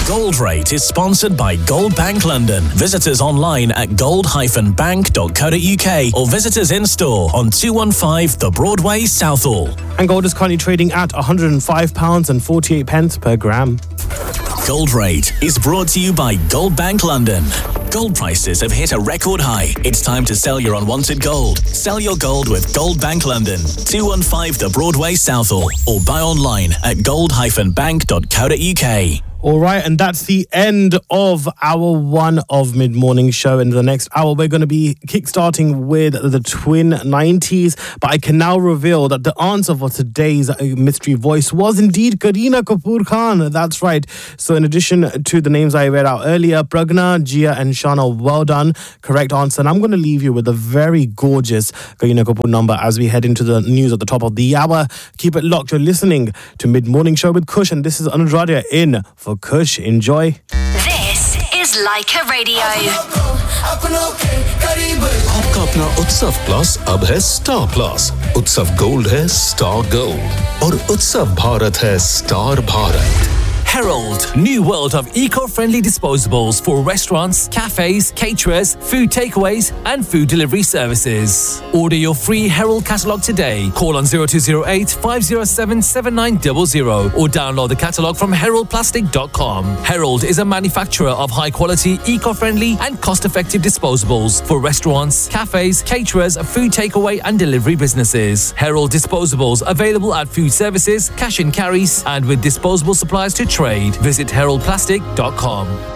Gold Rate is sponsored by Gold Bank London. Visit us online at gold-bank.co.uk or visit us in store on 215 The Broadway, Southall. And gold is currently trading at £105.48 per gram. Gold Rate is brought to you by Gold Bank London. Gold prices have hit a record high. It's time to sell your unwanted gold. Sell your gold with Gold Bank London, 215 The Broadway, Southall, or buy online at gold-bank.co.uk. All right, and that's the end of hour one of Mid-Morning Show. In the next hour, we're going to be kickstarting with the Twin 90s. But I can now reveal that the answer for today's mystery voice was indeed Kareena Kapoor Khan. That's right. So in addition to the names I read out earlier, Pragna, Jia and Shana, well done. Correct answer. And I'm going to leave you with a very gorgeous Kareena Kapoor number as we head into the news at the top of the hour. Keep it locked. You're listening to Mid-Morning Show with Kush, and this is Anuradha in for Kush. Enjoy. This is Leica Radio. आपका अपना उत्सव plus अब है star plus. उत्सव gold है star gold और उत्सव भारत है star Bharat. Herald, new world of eco-friendly disposables for restaurants, cafes, caterers, food takeaways and food delivery services. Order your free Herald catalogue today. Call on 0208 507 7900 or download the catalogue from heraldplastic.com. Herald is a manufacturer of high-quality, eco-friendly and cost-effective disposables for restaurants, cafes, caterers, food takeaway and delivery businesses. Herald disposables available at food services, cash and carries and with disposable supplies to trade. Visit heraldplastic.com.